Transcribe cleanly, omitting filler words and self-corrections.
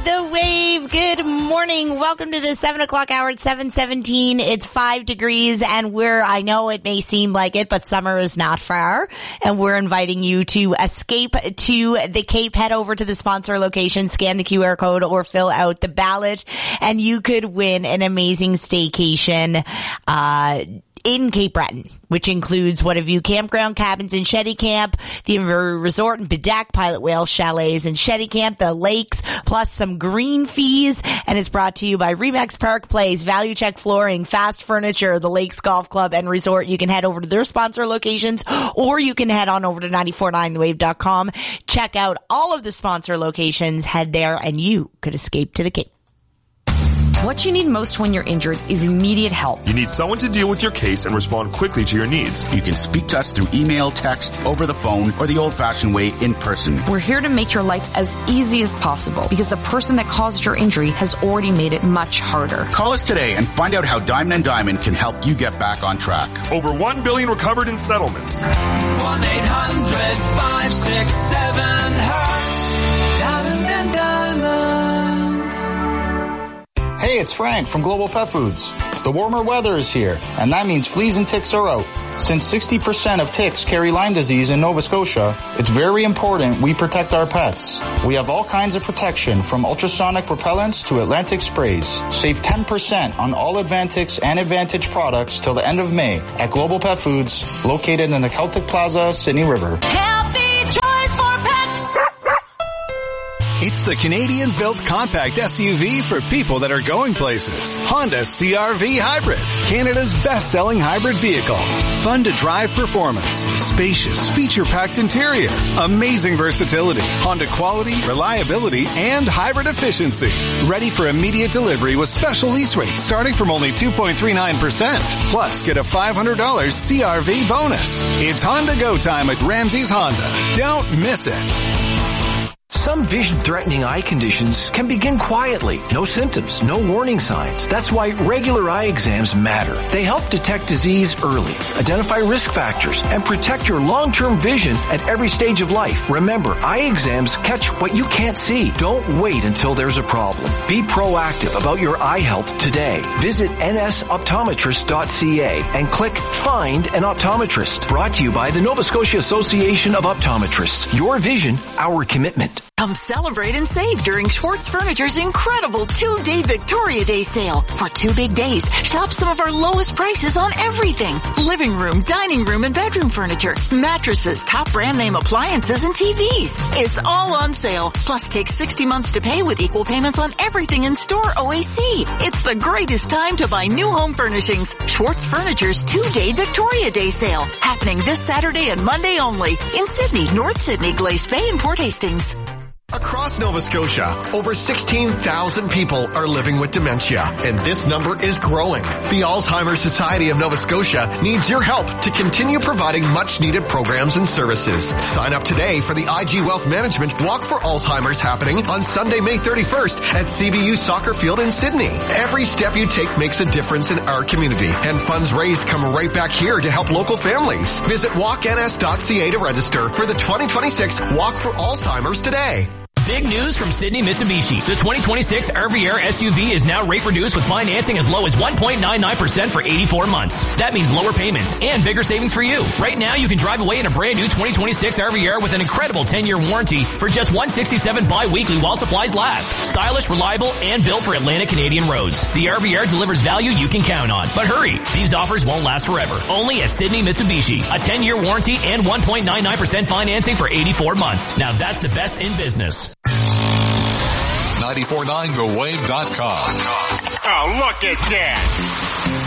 The Wave. Good morning. Welcome to the 7 o'clock hour at 7:17. It's 5 degrees and I know it may seem like it, but summer is not far. And we're inviting you to escape to the Cape. Head over to the sponsor location, scan the QR code or fill out the ballot and you could win an amazing staycation, in Cape Breton, which includes Whataview Campground, cabins in Shetty Camp, the Inveru Resort and Bedak, Pilot Whale Chalets in Shetty Camp, the lakes, plus some green fees. And it's brought to you by Remax Park Place, Value Check Flooring, Fast Furniture, the Lakes Golf Club and Resort. You can head over to their sponsor locations or you can head on over to 949thewave.com. Check out all of the sponsor locations. Head there and you could escape to the Cape. What you need most when you're injured is immediate help. You need someone to deal with your case and respond quickly to your needs. You can speak to us through email, text, over the phone, or the old-fashioned way, in person. We're here to make your life as easy as possible because the person that caused your injury has already made it much harder. Call us today and find out how Diamond & Diamond can help you get back on track. Over $1 billion recovered in settlements. 1-800-567-HURT. Diamond & Diamond. Hey, it's Frank from Global Pet Foods. The warmer weather is here, and that means fleas and ticks are out. Since 60% of ticks carry Lyme disease in Nova Scotia, it's very important we protect our pets. We have all kinds of protection, from ultrasonic repellents to Atlantic sprays. Save 10% on all Advantix and Advantage products till the end of May at Global Pet Foods, located in the Celtic Plaza, Sydney River. Healthy choice for pets. It's the Canadian-built compact SUV for people that are going places. Honda CR-V Hybrid, Canada's best-selling hybrid vehicle. Fun to drive performance, spacious, feature-packed interior, amazing versatility, Honda quality, reliability, and hybrid efficiency. Ready for immediate delivery with special lease rates starting from only 2.39%. Plus, get a $500 CR-V bonus. It's Honda Go time at Ramsey's Honda. Don't miss it. Some vision-threatening eye conditions can begin quietly. No symptoms, no warning signs. That's why regular eye exams matter. They help detect disease early, identify risk factors, and protect your long-term vision at every stage of life. Remember, eye exams catch what you can't see. Don't wait until there's a problem. Be proactive about your eye health today. Visit nsoptometrist.ca and click Find an Optometrist. Brought to you by the Nova Scotia Association of Optometrists. Your vision, our commitment. Come celebrate and save during Schwartz Furniture's incredible 2-day Victoria Day sale. For 2 big days, shop some of our lowest prices on everything. Living room, dining room, and bedroom furniture, mattresses, top brand name appliances, and TVs. It's all on sale. Plus, take 60 months to pay with equal payments on everything in store OAC. It's the greatest time to buy new home furnishings. Schwartz Furniture's 2-day Victoria Day sale, happening this Saturday and Monday only in Sydney, North Sydney, Glace Bay, and Port Hastings. Across Nova Scotia, over 16,000 people are living with dementia, and this number is growing. The Alzheimer's Society of Nova Scotia needs your help to continue providing much-needed programs and services. Sign up today for the IG Wealth Management Walk for Alzheimer's happening on Sunday, May 31st at CBU Soccer Field in Sydney. Every step you take makes a difference in our community, and funds raised come right back here to help local families. Visit walkns.ca to register for the 2026 Walk for Alzheimer's today. Big news from Sydney Mitsubishi. The 2026 RVR SUV is now rate reduced with financing as low as 1.99% for 84 months. That means lower payments and bigger savings for you. Right now, you can drive away in a brand new 2026 RVR with an incredible 10-year warranty for just $167 bi-weekly while supplies last. Stylish, reliable, and built for Atlantic Canadian roads. The RVR delivers value you can count on. But hurry, these offers won't last forever. Only at Sydney Mitsubishi. A 10-year warranty and 1.99% financing for 84 months. Now that's the best in business. 949thewave.com. Oh, look at that.